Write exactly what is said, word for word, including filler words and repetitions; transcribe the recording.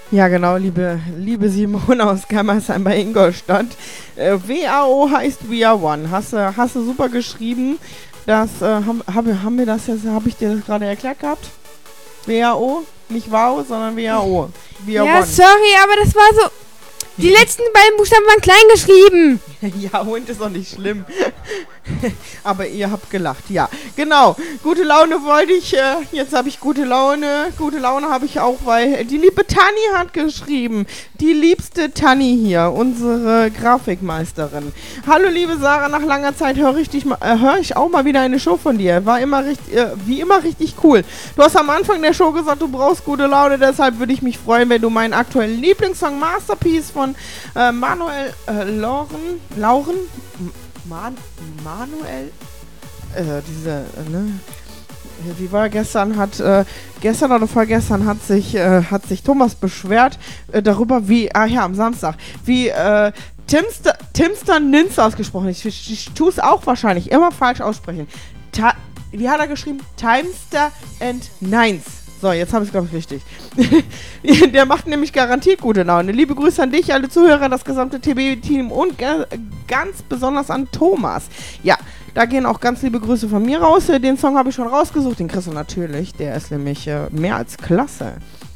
Ja, genau, liebe, liebe Simone aus Germersheim bei Ingolstadt. Äh, W A O heißt We Are One. Hast du hast du super geschrieben. Das äh, haben, hab, haben wir das jetzt, habe ich dir das gerade erklärt gehabt? W A O, nicht Wow, sondern W A O. We Are Ja, One. sorry, aber das war so... Die letzten beiden Buchstaben waren klein geschrieben. Ja, und ist auch nicht schlimm. Aber ihr habt gelacht, ja. Genau, gute Laune wollte ich, äh, jetzt habe ich gute Laune. Gute Laune habe ich auch, weil die liebe Tanni hat geschrieben. Die liebste Tanni hier, unsere Grafikmeisterin. Hallo liebe Sarah, nach langer Zeit höre ich, dich, äh, hör ich auch mal wieder eine Show von dir. War immer richtig, äh, wie immer richtig cool. Du hast am Anfang der Show gesagt, du brauchst gute Laune, deshalb würde ich mich freuen, wenn du meinen aktuellen Lieblingssong Masterpiece von äh, Manuel äh, Lauren, Lauren, Man Manuel, äh, diese, äh, ne, wie war gestern, hat, äh, gestern oder vorgestern hat sich, äh, hat sich Thomas beschwert äh, darüber, wie, ah ja, am Samstag, wie, äh, Timster, Timster Nins ausgesprochen. Ich, ich, ich tue es auch wahrscheinlich immer falsch aussprechen. Ta wie hat er geschrieben? Timester and Nines. So, jetzt habe ich es, glaube ich, richtig. Der macht nämlich garantiert gute Laune. Liebe Grüße an dich, alle Zuhörer, das gesamte T B-Team und ganz besonders an Thomas. Ja, da gehen auch ganz liebe Grüße von mir raus. Den Song habe ich schon rausgesucht, den kriegst du natürlich. Der ist nämlich äh, mehr als klasse.